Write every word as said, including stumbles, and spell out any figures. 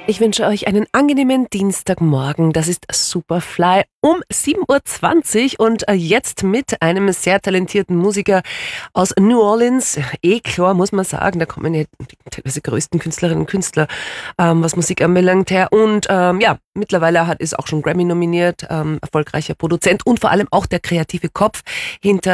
Ich wünsche euch einen angenehmen Dienstagmorgen. Das ist Superfly um sieben Uhr zwanzig und jetzt mit einem sehr talentierten Musiker aus New Orleans. Eh klar, muss man sagen, da kommen ja die teilweise größten Künstlerinnen und Künstler, ähm, was Musik anbelangt, her. Und ähm, ja, mittlerweile hat ist auch schon Grammy nominiert, ähm, erfolgreicher Produzent und vor allem auch der kreative Kopf hinter